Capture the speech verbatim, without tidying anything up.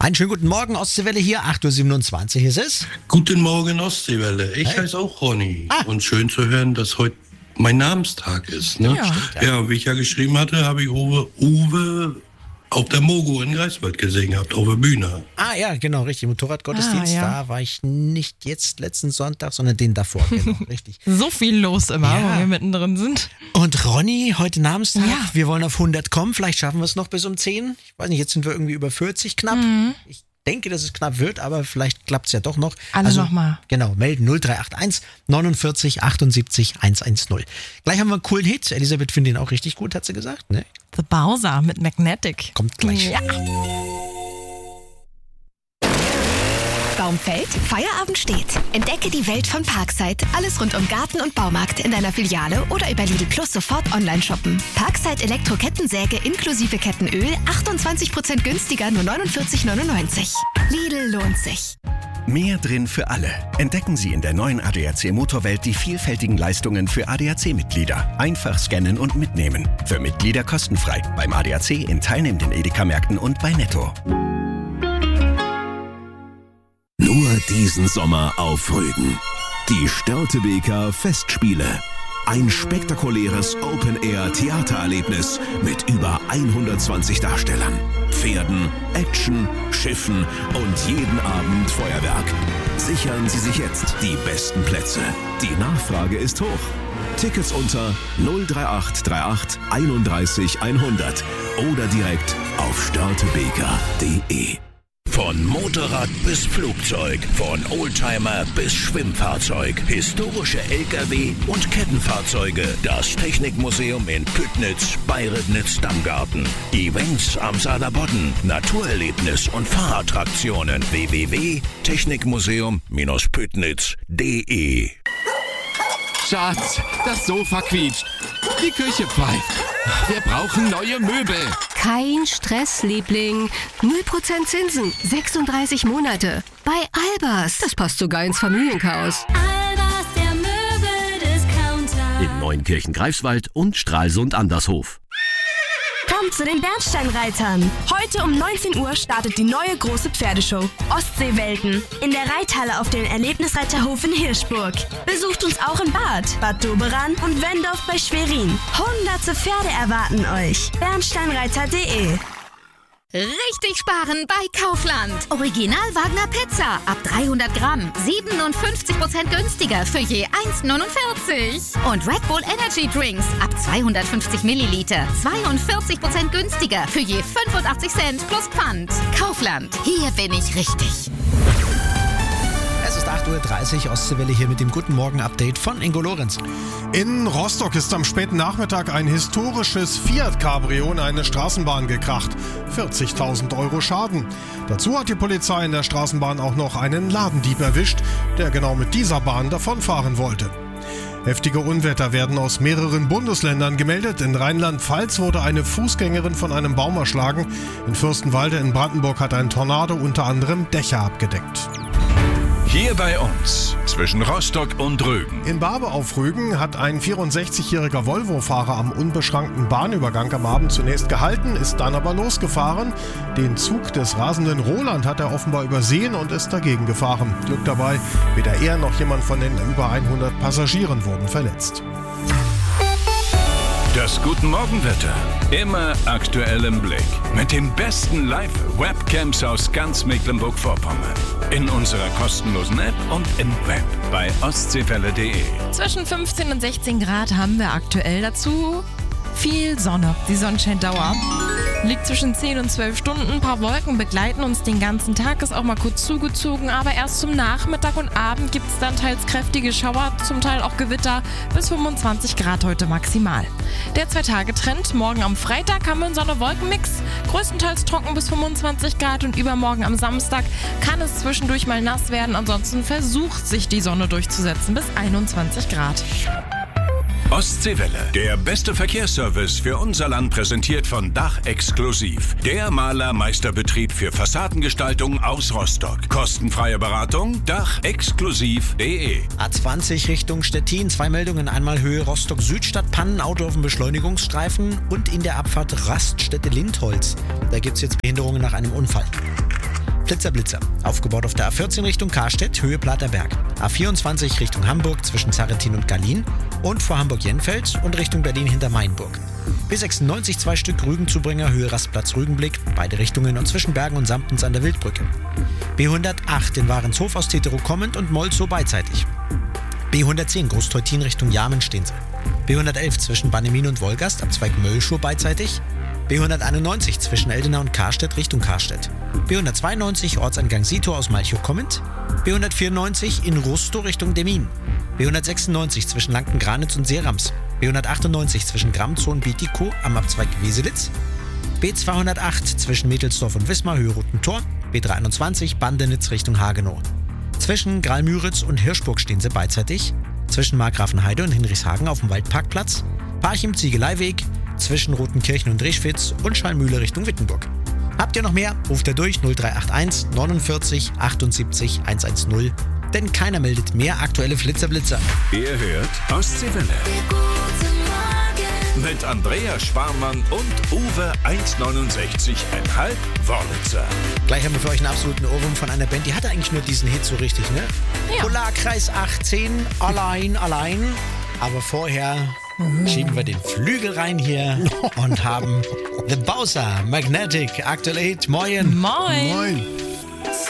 Einen schönen guten Morgen, Ostseewelle hier, acht Uhr siebenundzwanzig ist es. Guten Morgen, Ostseewelle. Ich Hey. heiße auch Ronny. Ah. Und schön zu hören, dass heute mein Namenstag ist. Ne? Ja. Ja, wie ich ja geschrieben hatte, habe ich Uwe, Uwe auf der Mogo in Greifswald gesehen gehabt, auf der Bühne. Ah ja, genau, richtig, Motorradgottesdienst, Ah, ja. da war ich nicht jetzt letzten Sonntag, sondern den davor, genau, richtig. So viel los immer, Ja. wo wir mittendrin sind. Und Ronny, heute Namenstag, Ja. wir wollen auf hundert kommen, vielleicht schaffen wir es noch bis um zehn. Ich weiß nicht, jetzt sind wir irgendwie über vierzig knapp. Ich denke, dass es knapp wird, aber vielleicht klappt es ja doch noch. Alle noch mal. Genau, melden null drei acht eins neunundvierzig achtundsiebzig hundertzehn. Gleich haben wir einen coolen Hit. Elisabeth findet ihn auch richtig gut, hat sie gesagt. Ne? The Bowser mit Magnetic. Kommt gleich. Ja. Baumfeld, Feierabend steht. Entdecke die Welt von Parkside. Alles rund um Garten und Baumarkt in deiner Filiale oder über Lidl Plus sofort online shoppen. Parkside Elektro-Kettensäge inklusive Kettenöl achtundzwanzig Prozent günstiger, nur neunundvierzig neunundneunzig. Lidl lohnt sich. Mehr drin für alle. Entdecken Sie in der neuen A D A C Motorwelt die vielfältigen Leistungen für A D A C-Mitglieder. Einfach scannen und mitnehmen. Für Mitglieder kostenfrei. Beim A D A C in teilnehmenden Edeka-Märkten und bei Netto. Nur diesen Sommer auf Rügen. Die Störtebeker Festspiele. Ein spektakuläres Open-Air-Theatererlebnis mit über hundertzwanzig Darstellern, Pferden, Action, Schiffen und jeden Abend Feuerwerk. Sichern Sie sich jetzt die besten Plätze. Die Nachfrage ist hoch. Tickets unter null drei acht drei acht einunddreißig hundert oder direkt auf störtebeker punkt de. Von Motorrad bis Flugzeug, von Oldtimer bis Schwimmfahrzeug, historische L K W und Kettenfahrzeuge. Das Technikmuseum in Püttnitz bei Ribnitz-Dammgarten. Events am Saarlandbodden, Naturerlebnis und Fahrattraktionen. w w w punkt technikmuseum Bindestrich püttnitz punkt de. Schatz, das Sofa quietscht. Die Küche pfeift. Wir brauchen neue Möbel. Kein Stress, Liebling. null Prozent Zinsen, sechsunddreißig Monate. Bei Albers. Das passt sogar ins Familienchaos. Albers, der Möbeldiscounter. In Neunkirchen Greifswald und Stralsund Andershof. Kommt zu den Bernsteinreitern. Heute um neunzehn Uhr startet die neue große Pferdeshow Ostseewelten in der Reithalle auf dem Erlebnisreiterhof in Hirschburg. Besucht uns auch in Bad, Bad Doberan und Wendorf bei Schwerin. Hunderte Pferde erwarten euch. bernsteinreiter punkt de. Richtig sparen bei Kaufland. Original Wagner Pizza ab dreihundert Gramm. siebenundfünfzig Prozent günstiger für je eins neunundvierzig. Und Red Bull Energy Drinks ab zweihundertfünfzig Milliliter. zweiundvierzig Prozent günstiger für je fünfundachtzig Cent plus Pfand. Kaufland. Hier bin ich richtig. Es ist acht Uhr dreißig, Ostseewelle hier mit dem Guten Morgen-Update von Ingo Lorenz. In Rostock ist am späten Nachmittag ein historisches Fiat-Cabrio in eine Straßenbahn gekracht. vierzigtausend Euro Schaden. Dazu hat die Polizei in der Straßenbahn auch noch einen Ladendieb erwischt, der genau mit dieser Bahn davonfahren wollte. Heftige Unwetter werden aus mehreren Bundesländern gemeldet. In Rheinland-Pfalz wurde eine Fußgängerin von einem Baum erschlagen. In Fürstenwalde in Brandenburg hat ein Tornado unter anderem Dächer abgedeckt. Hier bei uns, zwischen Rostock und Rügen. In Barbe auf Rügen hat ein vierundsechzigjähriger Volvo-Fahrer am unbeschrankten Bahnübergang am Abend zunächst gehalten, ist dann aber losgefahren. Den Zug des rasenden Roland hat er offenbar übersehen und ist dagegen gefahren. Glück dabei, weder er noch jemand von den über hundert Passagieren wurden verletzt. Das Guten Morgenwetter. Immer aktuell im Blick. Mit den besten Live-Webcams aus ganz Mecklenburg-Vorpommern. In unserer kostenlosen App und im Web bei ostseewelle punkt de. Zwischen fünfzehn und sechzehn Grad haben wir aktuell. Dazu viel Sonne. Die Sonnenscheindauer liegt zwischen zehn und zwölf Stunden. Ein paar Wolken begleiten uns den ganzen Tag, ist auch mal kurz zugezogen, aber erst zum Nachmittag und Abend gibt es dann teils kräftige Schauer, zum Teil auch Gewitter, bis fünfundzwanzig Grad heute maximal. Der Zwei-Tage-Trend, morgen am Freitag haben wir einen Sonne-Wolken-Mix, größtenteils trocken bis fünfundzwanzig Grad und übermorgen am Samstag kann es zwischendurch mal nass werden, ansonsten versucht sich die Sonne durchzusetzen bis einundzwanzig Grad. Ostseewelle, der beste Verkehrsservice für unser Land, präsentiert von Dach Exklusiv. Der Malermeisterbetrieb für Fassadengestaltung aus Rostock. Kostenfreie Beratung, dach exklusiv punkt de. A zwanzig Richtung Stettin, zwei Meldungen, einmal Höhe Rostock Südstadt, Pannenauto auf dem Beschleunigungsstreifen und in der Abfahrt Raststätte Lindholz. Da gibt es jetzt Behinderungen nach einem Unfall. Blitzer Blitzer. Aufgebaut auf der A vierzehn Richtung Karstedt, Höhe Platerberg. A vierundzwanzig Richtung Hamburg zwischen Zarrentin und Gallin und vor Hamburg-Jenfeld und Richtung Berlin hinter Mainburg. B sechsundneunzig zwei Stück Rügenzubringer, Höhe Rastplatz Rügenblick, beide Richtungen und zwischen Bergen und Samptens an der Wildbrücke. B hundertacht in Warenshof aus Tetero kommend und Molzow beidseitig. B hundertzehn Großteutin Richtung Jamen stehen sie. B hundertelf zwischen Bannemin und Wolgast, Abzweig Möllschur beidseitig. B hunderteinundneunzig zwischen Eldena und Karstedt Richtung Karstedt. B hundertzweiundneunzig Ortseingang Sito aus Malchow kommend. B hundertvierundneunzig in Rustow Richtung Demmin. B hundertsechsundneunzig zwischen Lanken-Granitz und Seerams. B hundertachtundneunzig zwischen Gramzow und Bitikow am Abzweig Weselitz. B zweihundertacht zwischen Mädelsdorf und Wismar, Höhe Rotentor. B dreiundzwanzig Bandenitz Richtung Hagenow. Zwischen Gralmüritz und Hirschburg stehen sie beidseitig. Zwischen Markgrafenheide und Hinrichshagen auf dem Waldparkplatz. Parchim Ziegeleiweg. Zwischen Rotenkirchen und Reschwitz und Schallmühle Richtung Wittenburg. Habt ihr noch mehr? Ruft ihr durch null drei acht eins neunundvierzig achtundsiebzig hundertzehn. Denn keiner meldet mehr aktuelle Flitzerblitzer. Ihr hört Ostseewelle. Mit Andrea Sparmann und Uwe eins neunundsechzig Komma fünf Wörlitzer. Gleich haben wir für euch einen absoluten Ohrwurm von einer Band, die hatte eigentlich nur diesen Hit so richtig, ne? Ja. Polarkreis achtzehn, allein, allein. Aber vorher schieben wir den Flügel rein hier und haben The Bowser, Magnetic, aktuell Hit. Moin. Moin. Moin.